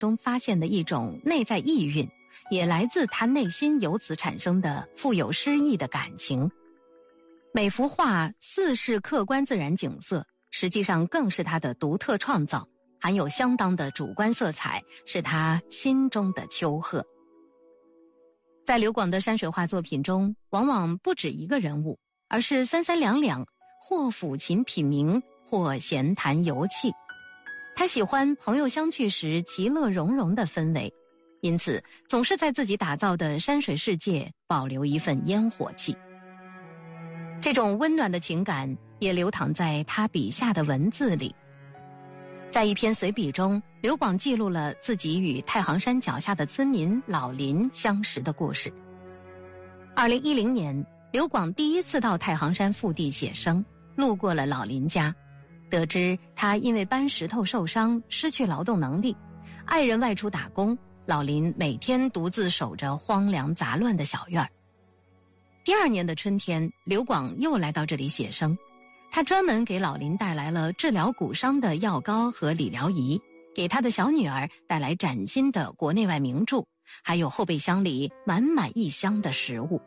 中发现的一种内在意蕴，也来自他内心由此产生的富有诗意的感情。每幅画似是客观自然景色，实际上更是他的独特创造，含有相当的主观色彩，是他心中的丘壑。在刘广的山水画作品中，往往不止一个人物，而是三三两两，或抚琴品茗，或闲谈游憩。他喜欢朋友相聚时其乐融融的氛围，因此总是在自己打造的山水世界保留一份烟火气。这种温暖的情感也流淌在他笔下的文字里。在一篇随笔中，刘广记录了自己与太行山脚下的村民老林相识的故事。2010年，刘广第一次到太行山腹地写生，路过了老林家，得知他因为搬石头受伤，失去劳动能力，爱人外出打工，老林每天独自守着荒凉杂乱的小院儿。第2年的春天，刘广又来到这里写生，他专门给老林带来了治疗骨伤的药膏和理疗仪，给他的小女儿带来崭新的国内外名著，还有后备箱里满满一箱的食物。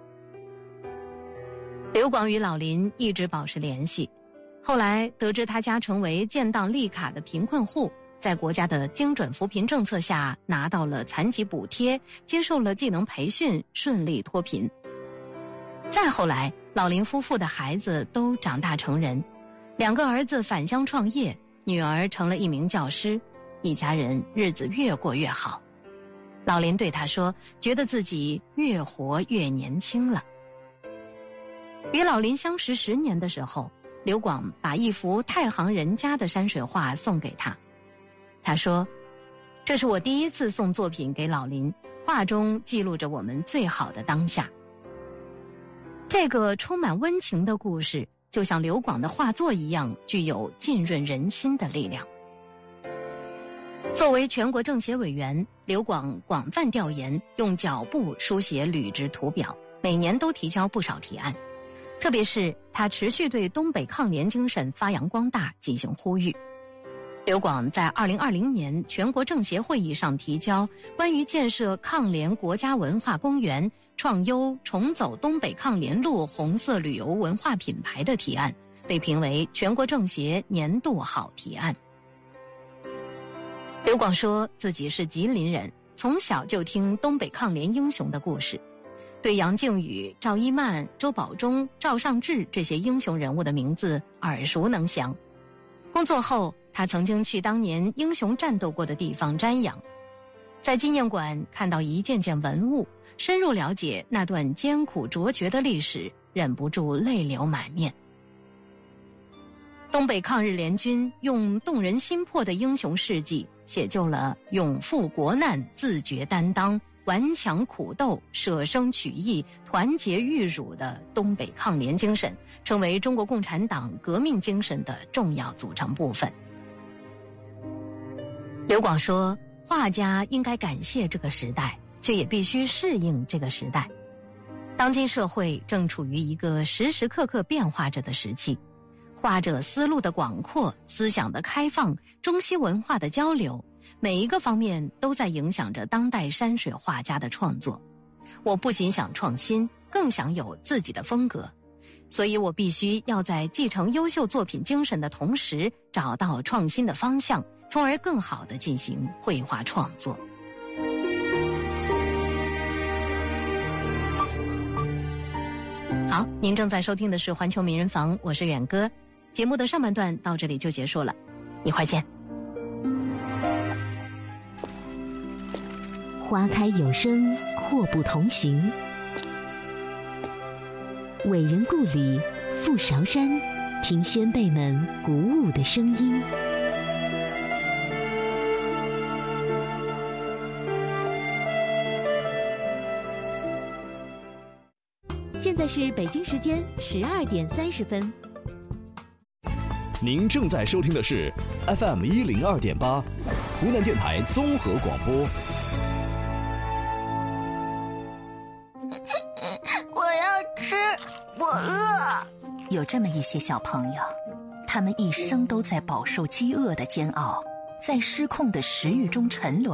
刘广与老林一直保持联系，后来得知他家成为建档立卡的贫困户，在国家的精准扶贫政策下拿到了残疾补贴，接受了技能培训，顺利脱贫。再后来，老林夫妇的孩子都长大成人，2个儿子返乡创业，女儿成了一名教师，一家人日子越过越好。老林对他说，觉得自己越活越年轻了。与老林相识10年的时候，刘广把一幅太行人家的山水画送给他。他说，这是我第一次送作品给老林，画中记录着我们最好的当下。这个充满温情的故事，就像刘广的画作一样，具有浸润人心的力量。作为全国政协委员，刘广广泛调研，用脚步书写履职图表，每年都提交不少提案。特别是他持续对东北抗联精神发扬光大进行呼吁。刘广在2020年全国政协会议上提交关于建设抗联国家文化公园、创优重走东北抗联路红色旅游文化品牌的提案，被评为全国政协年度好提案。刘广说自己是吉林人，从小就听东北抗联英雄的故事，对杨靖宇、赵一曼、周保中、赵尚志这些英雄人物的名字耳熟能详。工作后，他曾经去当年英雄战斗过的地方瞻仰，在纪念馆看到一件件文物，深入了解那段艰苦卓绝的历史，忍不住泪流满面。东北抗日联军用动人心魄的英雄事迹，写就了勇赴国难、自觉担当、顽强苦斗、舍生取义、团结御辱的东北抗联精神，成为中国共产党革命精神的重要组成部分。刘广说，画家应该感谢这个时代，却也必须适应这个时代。当今社会正处于一个时时刻刻变化着的时期，画者思路的广阔、思想的开放、中西文化的交流，每一个方面都在影响着当代山水画家的创作。我不仅想创新，更想有自己的风格，所以我必须要在继承优秀作品精神的同时，找到创新的方向，从而更好地进行绘画创作。好，您正在收听的是环球名人房，我是远哥。节目的上半段到这里就结束了，一会儿见。 花开有声，阔步同行。伟人故里，富韶山，听先辈们鼓舞的声音。现在是北京时间12点30分。 您正在收听的是 FM102.8，湖南电台综合广播。 我要吃，我饿。 有这么一些小朋友，他们一生都在饱受饥饿的煎熬， 在失控的食欲中沉沦。